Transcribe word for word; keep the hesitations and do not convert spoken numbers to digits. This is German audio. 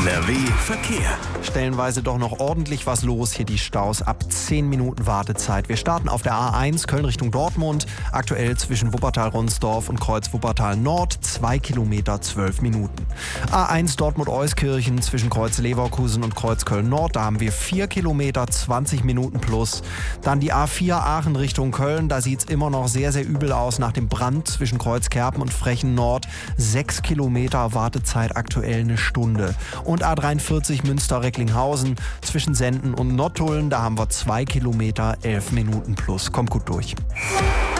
N R W Verkehr. Stellenweise doch noch ordentlich was los. Hier die Staus ab zehn Minuten Wartezeit. Wir starten auf der A eins Köln Richtung Dortmund. Aktuell zwischen Wuppertal-Ronsdorf und Kreuz Wuppertal-Nord. zwei Kilometer, zwölf Minuten. A eins Dortmund-Euskirchen zwischen Kreuz Leverkusen und Kreuz Köln-Nord. Da haben wir vier Kilometer, zwanzig Minuten plus. Dann die A vier Aachen Richtung Köln. Da sieht es immer noch sehr, sehr übel aus nach dem Brand zwischen Kreuz Kerpen und Frechen-Nord. sechs Kilometer Wartezeit, aktuell eine Stunde. Und A dreiundvierzig Münster-Recklinghausen zwischen Senden und Nottuln, da haben wir zwei Kilometer, elf Minuten plus. Kommt gut durch.